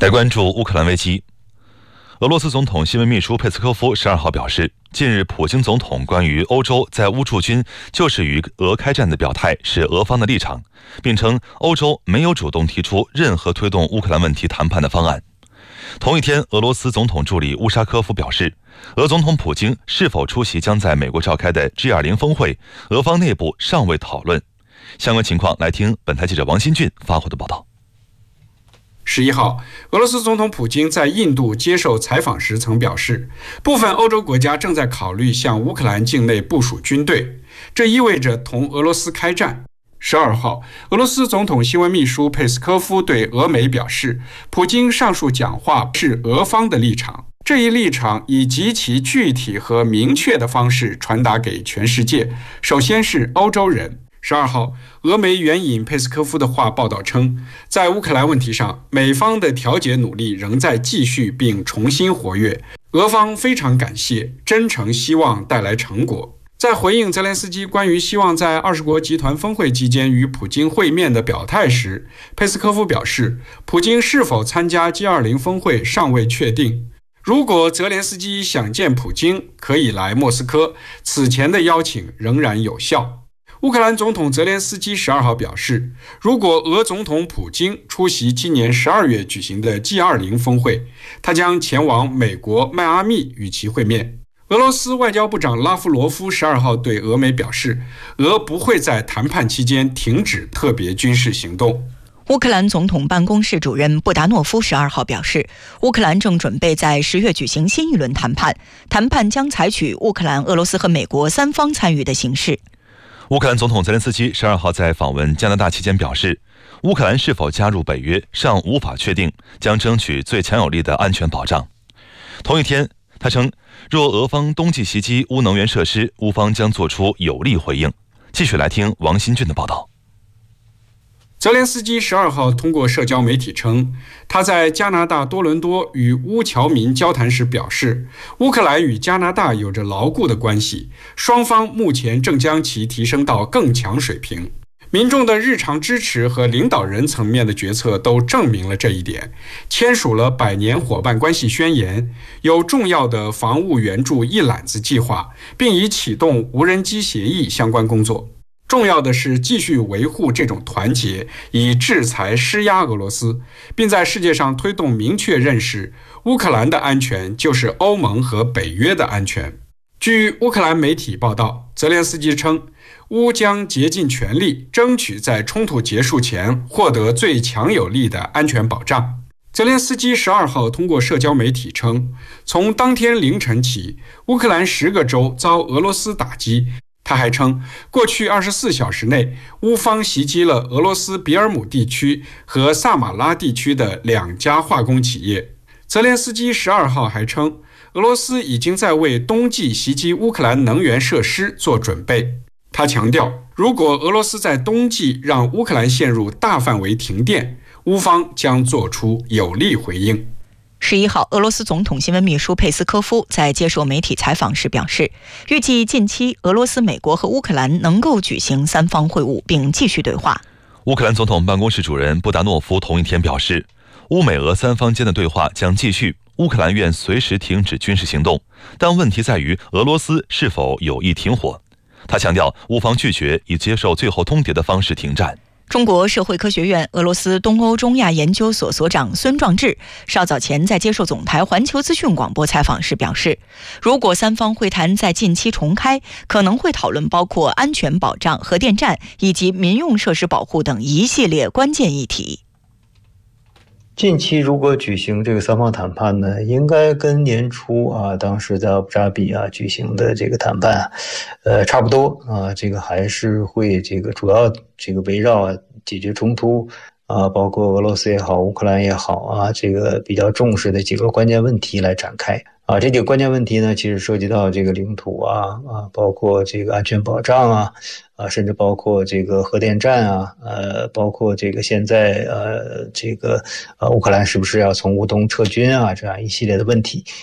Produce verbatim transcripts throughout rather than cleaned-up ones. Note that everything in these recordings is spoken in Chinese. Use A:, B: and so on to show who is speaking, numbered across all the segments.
A: 来关注乌克兰危机。俄罗斯总统新闻秘书佩斯科夫十二号表示，近日普京总统关于欧洲在乌驻军就是与俄开战的表态是俄方的立场，并称欧洲没有主动提出任何推动乌克兰问题谈判的方案。同一天，俄罗斯总统助理乌沙科夫表示，俄总统普京是否出席将在美国召开的 G 二十 峰会，俄方内部尚未讨论。相关情况来听本台记者王新俊发回的报道。
B: 十一号，俄罗斯总统普京在印度接受采访时曾表示，部分欧洲国家正在考虑向乌克兰境内部署军队，这意味着同俄罗斯开战。十二号，俄罗斯总统新闻秘书佩斯科夫对俄媒表示，普京上述讲话是俄方的立场，这一立场以极其具体和明确的方式传达给全世界，首先是欧洲人。十二号，俄媒援引佩斯科夫的话报道称，在乌克兰问题上，美方的调解努力仍在继续并重新活跃，俄方非常感谢，真诚希望带来成果。在回应泽连斯基关于希望在二十国集团峰会期间与普京会面的表态时，佩斯科夫表示，普京是否参加 G 二十 峰会尚未确定。如果泽连斯基想见普京，可以来莫斯科，此前的邀请仍然有效。乌克兰总统泽连斯基十二号表示，如果俄总统普京出席今年十二月举行的 G 二十 峰会，他将前往美国迈阿密与其会面。俄罗斯外交部长拉夫罗夫十二号对俄媒表示，俄不会在谈判期间停止特别军事行动。
C: 乌克兰总统办公室主任布达诺夫十二号表示，乌克兰正准备在十月举行新一轮谈判，谈判将采取乌克兰、俄罗斯和美国三方参与的形式。
A: 乌克兰总统泽连斯基十二号在访问加拿大期间表示，乌克兰是否加入北约尚无法确定，将争取最强有力的安全保障。同一天，他称，若俄方冬季袭击乌能源设施，乌方将做出有力回应。继续来听王新俊的报道。
B: 泽连斯基十二号通过社交媒体称，他在加拿大多伦多与乌侨民交谈时表示，乌克兰与加拿大有着牢固的关系，双方目前正将其提升到更强水平。民众的日常支持和领导人层面的决策都证明了这一点，签署了百年伙伴关系宣言，有重要的防务援助一揽子计划，并已启动无人机协议相关工作。重要的是继续维护这种团结，以制裁施压俄罗斯，并在世界上推动明确认识，乌克兰的安全就是欧盟和北约的安全。据乌克兰媒体报道，泽连斯基称，乌将竭尽全力争取在冲突结束前获得最强有力的安全保障。泽连斯基十二号通过社交媒体称，从当天凌晨起，乌克兰十个州遭俄罗斯打击。他还称，过去二十四小时内，乌方袭击了俄罗斯比尔姆地区和萨马拉地区的两家化工企业。泽连斯基十二号还称，俄罗斯已经在为冬季袭击乌克兰能源设施做准备。他强调，如果俄罗斯在冬季让乌克兰陷入大范围停电，乌方将做出有力回应。
C: 十一号，俄罗斯总统新闻秘书佩斯科夫在接受媒体采访时表示，预计近期俄罗斯、美国和乌克兰能够举行三方会晤并继续对话。
A: 乌克兰总统办公室主任布达诺夫同一天表示，乌美俄三方间的对话将继续，乌克兰愿随时停止军事行动，但问题在于俄罗斯是否有意停火。他强调，乌方拒绝以接受最后通牒的方式停战。
C: 中国社会科学院俄罗斯东欧中亚研究所所长孙壮志稍早前在接受总台环球资讯广播采访时表示，如果三方会谈在近期重开，可能会讨论包括安全保障、核电站以及民用设施保护等一系列关键议题。
D: 近期如果举行这个三方谈判呢，应该跟年初啊，当时在阿布扎比啊举行的这个谈判，呃，差不多啊。这个还是会这个主要这个围绕啊解决冲突啊，包括俄罗斯也好，乌克兰也好啊，这个比较重视的几个关键问题来展开啊。这几个关键问题呢，其实涉及到这个领土啊啊，包括这个安全保障啊。啊，甚至包括这个核电站啊，呃，包括这个现在呃，这个呃，乌克兰是不是要从乌东撤军啊，这样一系列的问题。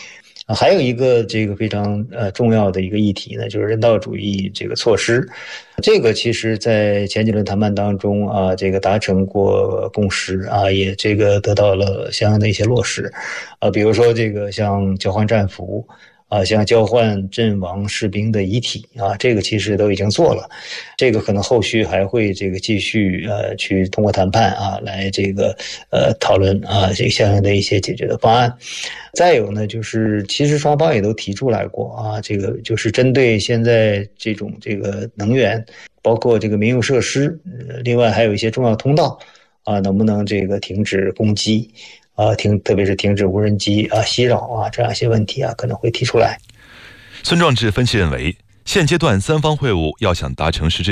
D: 还有一个这个非常呃重要的一个议题呢，就是人道主义这个措施。这个其实在前几轮谈判当中啊，这个达成过共识啊，也这个得到了相应的一些落实啊，比如说这个像交换战俘啊，像交换阵亡士兵的遗体啊，这个其实都已经做了，这个可能后续还会这个继续呃去通过谈判啊来这个呃讨论啊这个相应的一些解决的方案。再有呢，就是其实双方也都提出来过啊，这个就是针对现在这种这个能源，包括这个民用设施，另外还有一些重要通道啊，能不能这个停止攻击？啊，停，特别是停止无人机啊袭扰啊，这样一些问题啊，可能会提出来。
A: 孙壮志分析认为，现阶段三方会晤要想达成实质